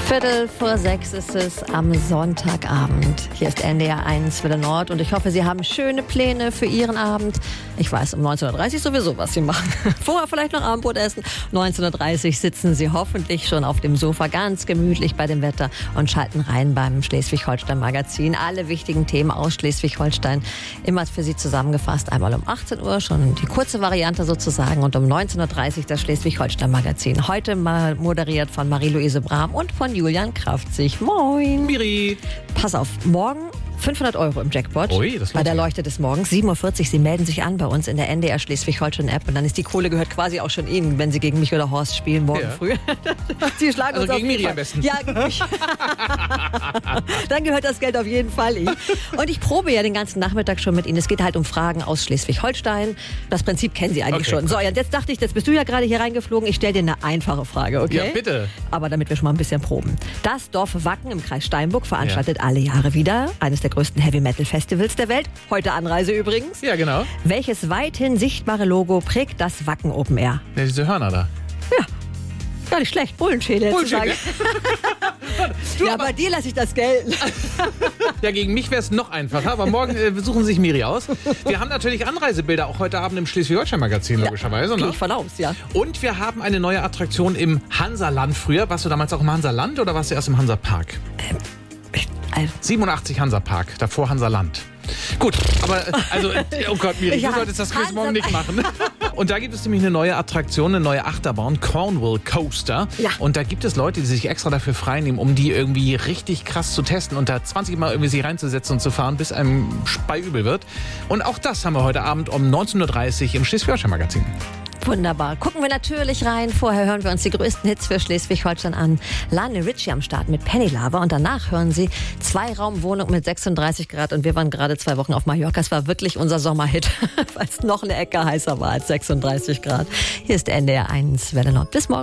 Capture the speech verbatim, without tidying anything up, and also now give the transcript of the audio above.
Viertel vor sechs ist es am Sonntagabend. Hier ist N D R eins Welle Nord und ich hoffe, Sie haben schöne Pläne für Ihren Abend. Ich weiß um neunzehn Uhr dreißig sowieso, was Sie machen. Vorher vielleicht noch Abendbrot essen. neunzehn Uhr dreißig sitzen Sie hoffentlich schon auf dem Sofa ganz gemütlich bei dem Wetter und schalten rein beim Schleswig-Holstein-Magazin. Alle wichtigen Themen aus Schleswig-Holstein immer für Sie zusammengefasst. Einmal um achtzehn Uhr schon die kurze Variante sozusagen und um neunzehn Uhr dreißig das Schleswig-Holstein-Magazin. Heute mal moderiert von Marie-Louise Brahm und von Julian Kraftzig. Moin. Miri. Pass auf, morgen fünfhundert Euro im Jackpot. Ui, das bei der sich. Leuchte des Morgens, sieben Uhr vierzig. Sie melden sich an bei uns in der N D R Schleswig-Holstein-App und dann ist die Kohle gehört quasi auch schon Ihnen, wenn Sie gegen mich oder Horst spielen morgen Ja. früh. Sie schlagen Also uns gegen auf jeden Miri Fall. am besten. Ja, gegen mich. Dann gehört das Geld auf jeden Fall Ihnen. Und ich probe ja den ganzen Nachmittag schon mit Ihnen. Es geht halt um Fragen aus Schleswig-Holstein. Das Prinzip kennen Sie eigentlich Okay, schon. So, und jetzt dachte ich, jetzt bist du ja gerade hier reingeflogen. Ich stelle dir eine einfache Frage, okay? Ja, bitte. Aber damit wir schon mal ein bisschen proben. Das Dorf Wacken im Kreis Steinburg veranstaltet ja. alle Jahre wieder eines der größten Heavy-Metal-Festivals der Welt. Heute Anreise übrigens. Ja, genau. Welches weithin sichtbare Logo prägt das Wacken Open Air? Ja, diese Hörner da. Ja, gar nicht schlecht. Bullenschädel Bullshit, sozusagen. Du, Ja, aber- bei dir lasse ich das gelten. Ja, gegen mich wäre es noch einfacher, aber morgen äh, suchen sich Miri aus. Wir haben natürlich Anreisebilder auch heute Abend im Schleswig-Holstein-Magazin, logischerweise. Gehe Ne? ich von aus, ja. Und wir haben eine neue Attraktion im Hansaland früher. Warst du damals auch im Hansaland oder warst du erst im Hansapark? Also, siebenundachtzig Hansapark, davor Hansaland. Gut, aber äh, also, äh, oh Gott, Miri, Ja, du solltest das Quiz Hansa- morgen nicht machen. Und da gibt es nämlich eine neue Attraktion, eine neue Achterbahn, Cornwall Coaster. Ja. Und da gibt es Leute, die sich extra dafür freinehmen, um die irgendwie richtig krass zu testen und da zwanzig Mal irgendwie sich reinzusetzen und zu fahren, bis einem speiübel wird. Und auch das haben wir heute Abend um neunzehn Uhr dreißig im Schleswig-Holstein-Magazin. wunderbar. Gucken wir natürlich rein. Vorher hören wir uns die größten Hits für Schleswig-Holstein an. Lionel Richie am Start mit Penny Lava und danach hören Sie Zweiraumwohnung mit sechsunddreißig Grad und wir waren gerade zwei Wochen auf Mallorca. Es war wirklich unser Sommerhit, weil es noch eine Ecke heißer war als sechsunddreißig Grad. Hier ist N D R eins Welle Nord. Bis morgen.